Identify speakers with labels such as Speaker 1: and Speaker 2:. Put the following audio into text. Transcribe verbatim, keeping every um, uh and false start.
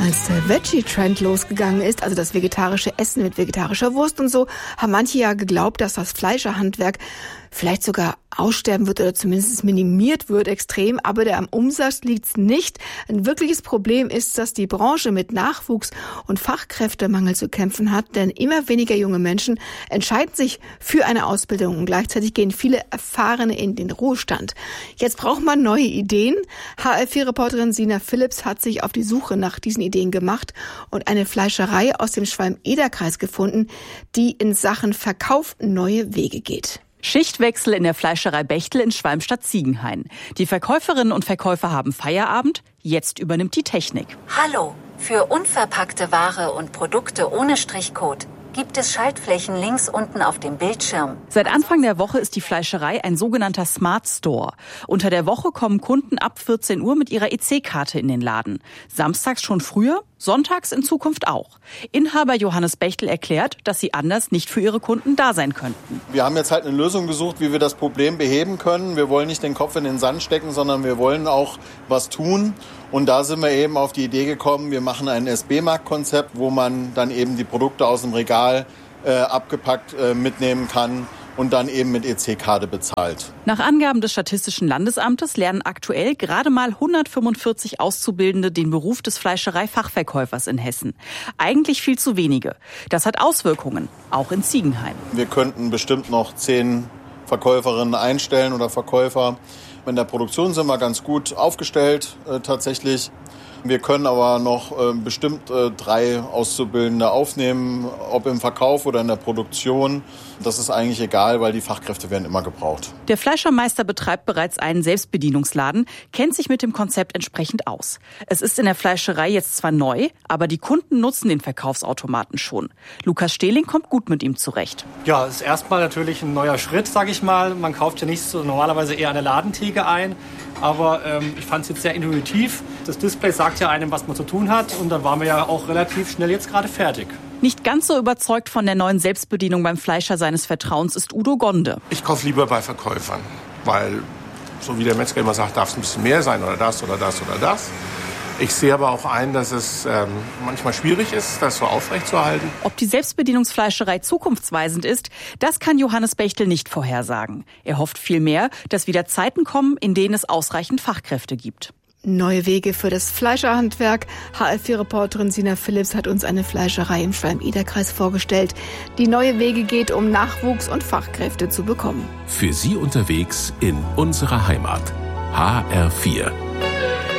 Speaker 1: Als der Veggie-Trend losgegangen ist, also das vegetarische Essen mit vegetarischer Wurst und so, haben manche ja geglaubt, dass das Fleischerhandwerk vielleicht sogar aussterben wird oder zumindest minimiert wird extrem, aber der am Umsatz liegt's nicht. Ein wirkliches Problem ist, dass die Branche mit Nachwuchs und Fachkräftemangel zu kämpfen hat, denn immer weniger junge Menschen entscheiden sich für eine Ausbildung und gleichzeitig gehen viele Erfahrene in den Ruhestand. Jetzt braucht man neue Ideen. H R vier Reporterin Sina Phillips hat sich auf die Suche nach diesen Ideen gemacht und eine Fleischerei aus dem Schwalm-Eder-Kreis gefunden, die in Sachen Verkauf neue Wege geht.
Speaker 2: Schichtwechsel in der Fleischerei Bechtel in Schwalm-Stadtziegenhain. Die Verkäuferinnen und Verkäufer haben Feierabend, jetzt übernimmt die Technik.
Speaker 3: Hallo, für unverpackte Ware und Produkte ohne Strichcode gibt es Schaltflächen links unten auf dem Bildschirm.
Speaker 2: Seit Anfang der Woche ist die Fleischerei ein sogenannter Smart Store. Unter der Woche kommen Kunden ab vierzehn Uhr mit ihrer E C-Karte in den Laden. Samstags schon früher, sonntags in Zukunft auch. Inhaber Johannes Bechtel erklärt, dass sie anders nicht für ihre Kunden da sein könnten.
Speaker 4: Wir haben jetzt halt eine Lösung gesucht, wie wir das Problem beheben können. Wir wollen nicht den Kopf in den Sand stecken, sondern wir wollen auch was tun. Und da sind wir eben auf die Idee gekommen, wir machen ein S B-Markt-Konzept, wo man dann eben die Produkte aus dem Regal äh, abgepackt äh, mitnehmen kann und dann eben mit E C-Karte bezahlt.
Speaker 2: Nach Angaben des Statistischen Landesamtes lernen aktuell gerade mal hundertfünfundvierzig Auszubildende den Beruf des Fleischereifachverkäufers in Hessen. Eigentlich viel zu wenige. Das hat Auswirkungen, auch in Ziegenhain.
Speaker 4: Wir könnten bestimmt noch zehn Verkäuferinnen einstellen oder Verkäufer. In der Produktion sind wir ganz gut aufgestellt äh, tatsächlich. Wir können aber noch äh, bestimmt äh, drei Auszubildende aufnehmen, ob im Verkauf oder in der Produktion. Das ist eigentlich egal, weil die Fachkräfte werden immer gebraucht.
Speaker 2: Der Fleischermeister betreibt bereits einen Selbstbedienungsladen, kennt sich mit dem Konzept entsprechend aus. Es ist in der Fleischerei jetzt zwar neu, aber die Kunden nutzen den Verkaufsautomaten schon. Lukas Stehling kommt gut mit ihm zurecht.
Speaker 5: Ja, es ist erstmal natürlich ein neuer Schritt, sage ich mal. Man kauft ja nicht so normalerweise eher an der Ladentheke ein. Aber ähm, ich fand es jetzt sehr intuitiv. Das Display sagt ja einem, was man zu tun hat. Und dann waren wir ja auch relativ schnell jetzt gerade fertig.
Speaker 2: Nicht ganz so überzeugt von der neuen Selbstbedienung beim Fleischer seines Vertrauens ist Udo Gonde.
Speaker 6: Ich kaufe lieber bei Verkäufern, weil, so wie der Metzger immer sagt, darf es ein bisschen mehr sein oder das oder das oder das. Ich sehe aber auch ein, dass es ähm, manchmal schwierig ist, das so aufrechtzuerhalten.
Speaker 2: Ob die Selbstbedienungsfleischerei zukunftsweisend ist, das kann Johannes Bechtel nicht vorhersagen. Er hofft vielmehr, dass wieder Zeiten kommen, in denen es ausreichend Fachkräfte gibt.
Speaker 1: Neue Wege für das Fleischerhandwerk. H R vier Reporterin Sina Phillips hat uns eine Fleischerei im Schwalm-Eder-Kreis vorgestellt, die neue Wege geht, um Nachwuchs und Fachkräfte zu bekommen.
Speaker 7: Für Sie unterwegs in unserer Heimat. H R vier.